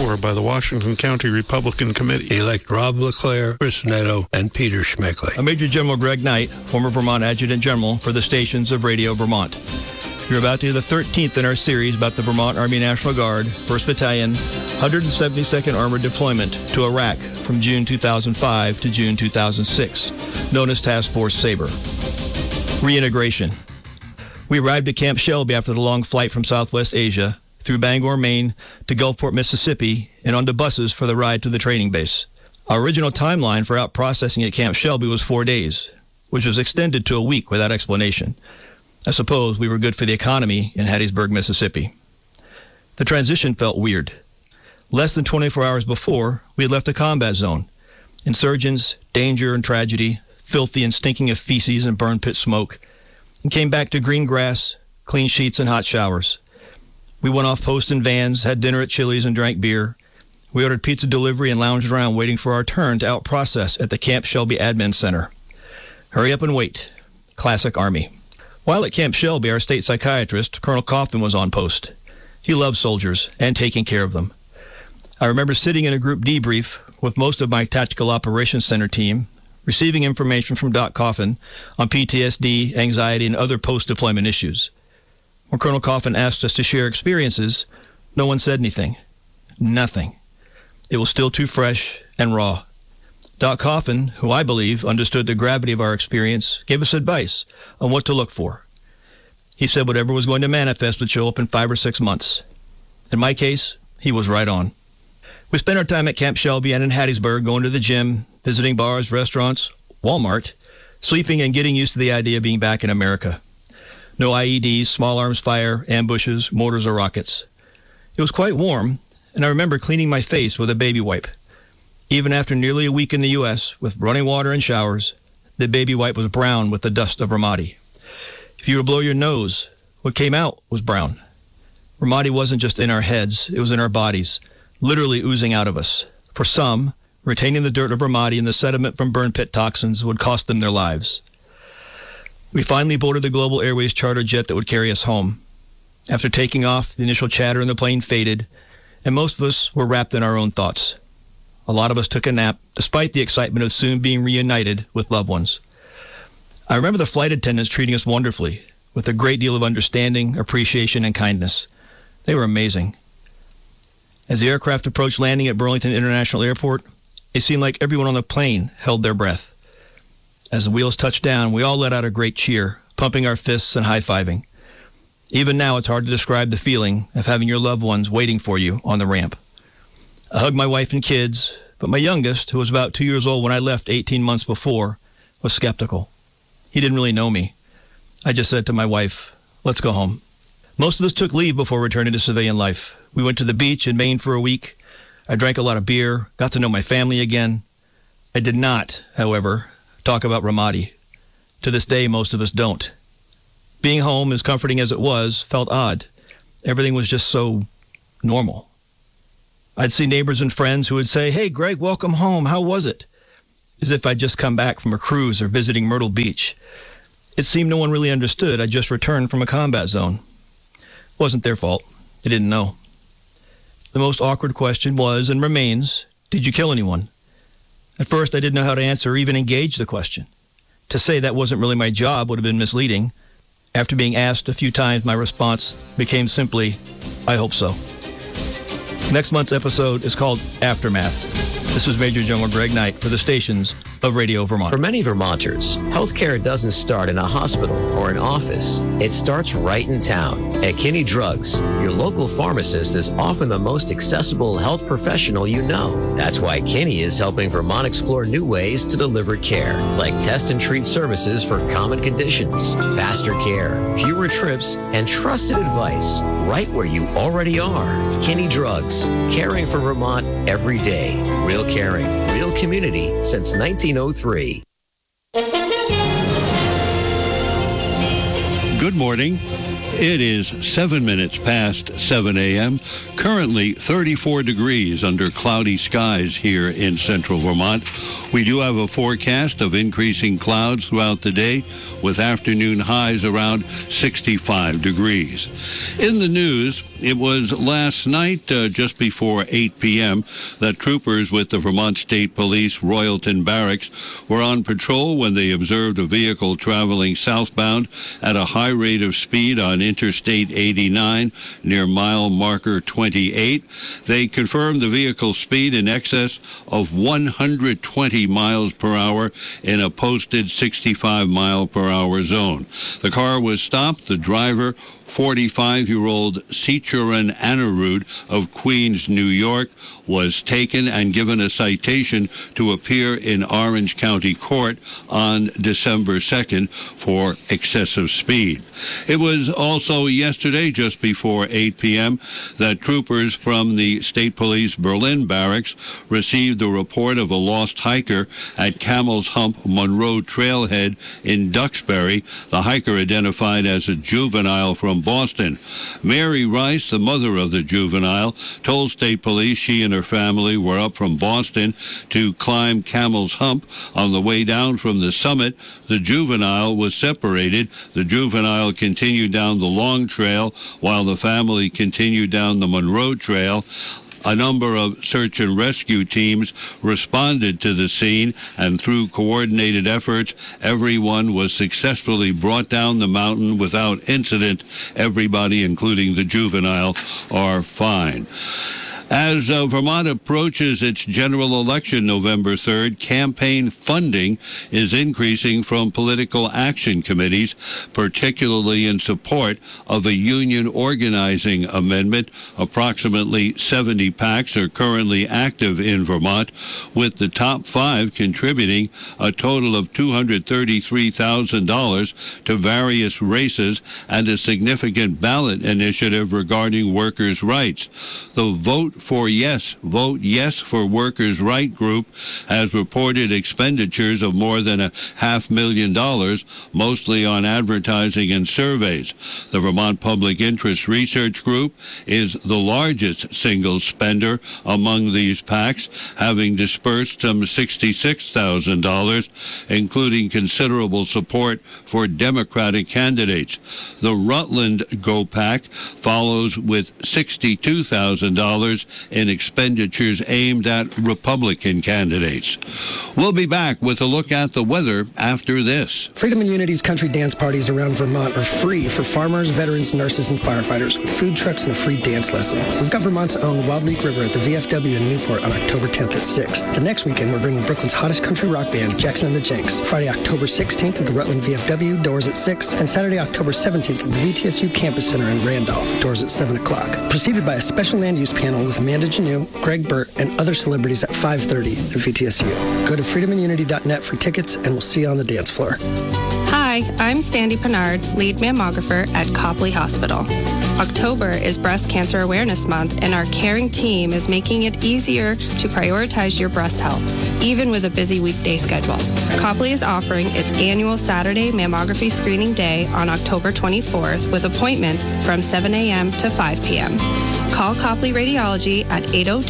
for by the Washington County Republican Committee. Elect Rob LeClaire, Chris Neto, and Peter Schmeckley. I'm Major General Greg Knight, former Vermont Adjutant General for the stations of Radio Vermont. You're about to hear the 13th in our series about the Vermont Army National Guard, 1st Battalion, 172nd Armored Deployment to Iraq from June 2005 to June 2006, known as Task Force Sabre. Reintegration. We arrived at Camp Shelby after the long flight from Southwest Asia, through Bangor, Maine, to Gulfport, Mississippi, and onto buses for the ride to the training base. Our original timeline for out processing at Camp Shelby was 4 days, which was extended to a week without explanation. I suppose we were good for the economy in Hattiesburg, Mississippi. The transition felt weird. Less than 24 hours before, we had left a combat zone. Insurgents, danger and tragedy, filthy and stinking of feces and burn pit smoke, and came back to green grass, clean sheets, and hot showers. We went off post in vans, had dinner at Chili's, and drank beer. We ordered pizza delivery and lounged around waiting for our turn to out-process at the Camp Shelby Admin Center. Hurry up and wait. Classic Army. While at Camp Shelby, our state psychiatrist, Colonel Coffin, was on post. He loved soldiers and taking care of them. I remember sitting in a group debrief with most of my Tactical Operations Center team, receiving information from Doc Coffin on PTSD, anxiety, and other post-deployment issues. When Colonel Coffin asked us to share experiences, no one said anything. Nothing. It was still too fresh and raw. Doc Coffin, who I believe understood the gravity of our experience, gave us advice on what to look for. He said whatever was going to manifest would show up in 5 or 6 months. In my case, he was right on. We spent our time at Camp Shelby and in Hattiesburg, going to the gym, visiting bars, restaurants, Walmart, sleeping and getting used to the idea of being back in America. No IEDs, small arms fire, ambushes, mortars, or rockets. It was quite warm, and I remember cleaning my face with a baby wipe. Even after nearly a week in the U.S. with running water and showers, the baby wipe was brown with the dust of Ramadi. If you were to blow your nose, what came out was brown. Ramadi wasn't just in our heads, it was in our bodies, literally oozing out of us. For some, retaining the dirt of Ramadi and the sediment from burn pit toxins would cost them their lives. We finally boarded the Global Airways charter jet that would carry us home. After taking off, the initial chatter in the plane faded, and most of us were wrapped in our own thoughts. A lot of us took a nap, despite the excitement of soon being reunited with loved ones. I remember the flight attendants treating us wonderfully, with a great deal of understanding, appreciation, and kindness. They were amazing. As the aircraft approached landing at Burlington International Airport, it seemed like everyone on the plane held their breath. As the wheels touched down, we all let out a great cheer, pumping our fists and high-fiving. Even now, it's hard to describe the feeling of having your loved ones waiting for you on the ramp. I hugged my wife and kids, but my youngest, who was about 2 years old when I left 18 months before, was skeptical. He didn't really know me. I just said to my wife, "Let's go home." Most of us took leave before returning to civilian life. We went to the beach in Maine for a week. I drank a lot of beer, got to know my family again. I did not, however, talk about Ramadi. To this day, most of us don't. Being home, as comforting as it was, felt odd. Everything was just so normal. I'd see neighbors and friends who would say, "Hey, Greg, welcome home. How was it?" As if I'd just come back from a cruise or visiting Myrtle Beach. It seemed no one really understood I'd just returned from a combat zone. It wasn't their fault. They didn't know. The most awkward question was, and remains, did you kill anyone? At first, I didn't know how to answer or even engage the question. To say that wasn't really my job would have been misleading. After being asked a few times, my response became simply, "I hope so." Next month's episode is called Aftermath. This is Major General Greg Knight for the stations of Radio Vermont. For many Vermonters, healthcare doesn't start in a hospital or an office. It starts right in town. At Kinney Drugs, your local pharmacist is often the most accessible health professional you know. That's why Kinney is helping Vermont explore new ways to deliver care, like test and treat services for common conditions, faster care, fewer trips, and trusted advice right where you already are. Kinney Drugs, caring for Vermont every day. Real caring, real community since 1903. Good morning. It is 7 minutes past 7 a.m. Currently 34 degrees under cloudy skies here in central Vermont. We do have a forecast of increasing clouds throughout the day with afternoon highs around 65 degrees. In the news, it was last night, just before 8 p.m., that troopers with the Vermont State Police Royalton Barracks were on patrol when they observed a vehicle traveling southbound at a high rate of speed on Interstate 89 near mile marker 28. They confirmed the vehicle's speed in excess of 120 miles per hour in a posted 65-mile-per-hour zone. The car was stopped. The driver, 45-year-old Seachuran Anirudh of Queens, New York, was taken and given a citation to appear in Orange County Court on December 2nd for excessive speed. It was also yesterday, just before 8 p.m., that troopers from the State Police Berlin Barracks received a report of a lost hiker at Camel's Hump Monroe Trailhead in Duxbury. The hiker, identified as a juvenile from Boston. Mary Rice, the mother of the juvenile, told State Police she and her family were up from Boston to climb Camel's Hump. On the way down from the summit, the juvenile was separated. The juvenile continued down the long trail while the family continued down the Monroe Trail. A number of search and rescue teams responded to the scene, and through coordinated efforts, everyone was successfully brought down the mountain without incident. Everybody, including the juvenile, are fine. As Vermont approaches its general election November 3rd, campaign funding is increasing from political action committees, particularly in support of a union organizing amendment. Approximately 70 PACs are currently active in Vermont, with the top 5 contributing a total of $233,000 to various races and a significant ballot initiative regarding workers' rights. The Vote Yes for Workers' Right group has reported expenditures of more than $500,000, mostly on advertising and surveys. The Vermont Public Interest Research Group is the largest single spender among these PACs, having dispersed some $66,000, including considerable support for Democratic candidates. The Rutland Go PAC follows with $62,000 in expenditures aimed at Republican candidates. We'll be back with a look at the weather after this. Freedom and Unity's country dance parties around Vermont are free for farmers, veterans, nurses, and firefighters, with food trucks and a free dance lesson. We've got Vermont's own Wild Leak River at the VFW in Newport on October 10th at 6. The next weekend, we're bringing Brooklyn's hottest country rock band, Jackson and the Jinx. Friday, October 16th at the Rutland VFW, doors at 6, and Saturday, October 17th at the VTSU Campus Center in Randolph, doors at 7 o'clock. Preceded by a special land use panel with Amanda Janeau, Greg Burt, and other celebrities at 5:30 at VTSU. Go to freedomandunity.net for tickets, and we'll see you on the dance floor. Hi, I'm Sandy Pennard, lead mammographer at Copley Hospital. October is Breast Cancer Awareness Month, and our caring team is making it easier to prioritize your breast health, even with a busy weekday schedule. Copley is offering its annual Saturday mammography screening day on October 24th with appointments from 7 a.m. to 5 p.m. Call Copley Radiology at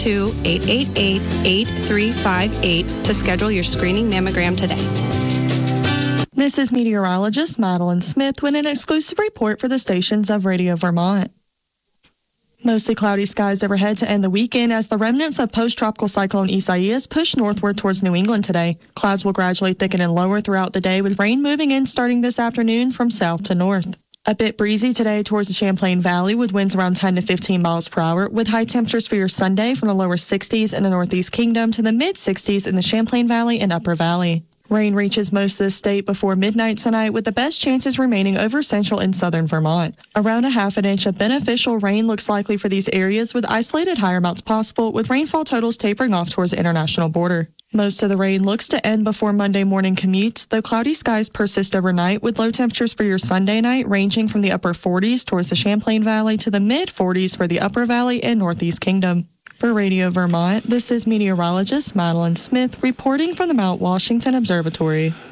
802-888-8358 to schedule your screening mammogram today. This is meteorologist Madeline Smith with an exclusive report for the stations of Radio Vermont. Mostly cloudy skies overhead to end the weekend as the remnants of post-tropical cyclone Isaias push northward towards New England today. Clouds will gradually thicken and lower throughout the day, with rain moving in starting this afternoon from south to north. A bit breezy today towards the Champlain Valley with winds around 10 to 15 miles per hour, with high temperatures for your Sunday from the lower 60s in the Northeast Kingdom to the mid-60s in the Champlain Valley and Upper Valley. Rain reaches most of the state before midnight tonight, with the best chances remaining over central and southern Vermont. Around a half an inch of beneficial rain looks likely for these areas, with isolated higher amounts possible, with rainfall totals tapering off towards the international border. Most of the rain looks to end before Monday morning commutes, though cloudy skies persist overnight, with low temperatures for your Sunday night ranging from the upper 40s towards the Champlain Valley to the mid-40s for the Upper Valley and Northeast Kingdom. For Radio Vermont, this is meteorologist Madeline Smith reporting from the Mount Washington Observatory.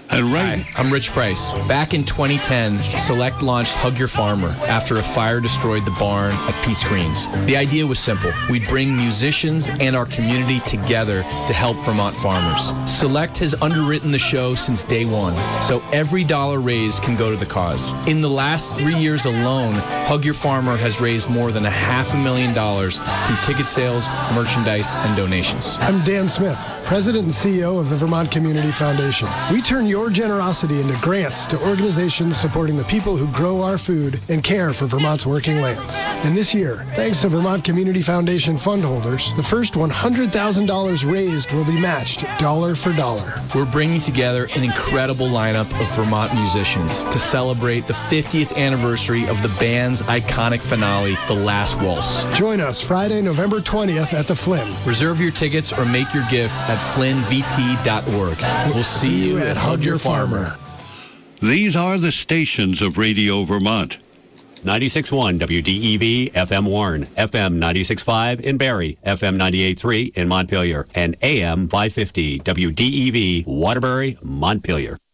And right. Hi, I'm Rich Price. Back in 2010, Select launched Hug Your Farmer after a fire destroyed the barn at Pete's Greens. The idea was simple. We'd bring musicians and our community together to help Vermont farmers. Select has underwritten the show since day one, so every dollar raised can go to the cause. In the last 3 years alone, Hug Your Farmer has raised more than $500,000 through ticket sales, merchandise, and donations. I'm Dan Smith, President and CEO of the Vermont Community Foundation. We turn your generosity into grants to organizations supporting the people who grow our food and care for Vermont's working lands. And this year, thanks to Vermont Community Foundation fund holders, the first $100,000 raised will be matched dollar for dollar. We're bringing together an incredible lineup of Vermont musicians to celebrate the 50th anniversary of the band's iconic finale, The Last Waltz. Join us Friday, November 20th at the Flynn. Reserve your tickets or make your gift at flynnvt.org. We'll see you at Hug Your Farmer. These are the stations of Radio Vermont. 96.1 WDEV FM Warren, FM 96.5 in Barrie, FM 98.3 in Montpelier, and AM 550 WDEV Waterbury, Montpelier.